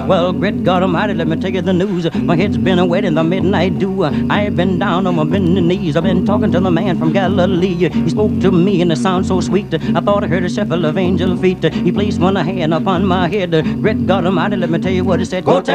Well, great God Almighty, let me tell you the news. My head's been wet in the midnight dew. I've been down on my bending knees. I've been talking to the man from Galilee. He spoke to me and it sounded so sweet. I thought I heard a shuffle of angel feet. He placed one hand upon my head. Great God Almighty, let me tell you what he said. Go tell